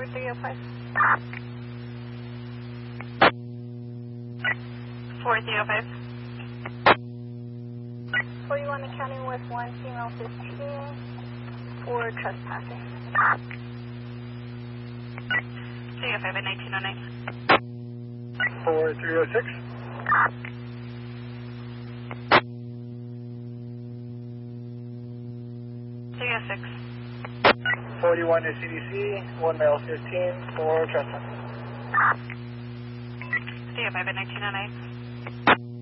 4305. 4305. 41 accounting with 1 female 15 for trespassing. 305 at 1909. 4306. 306. 41 to CDC, 1 male 15 for trespassing. 305 at 1909.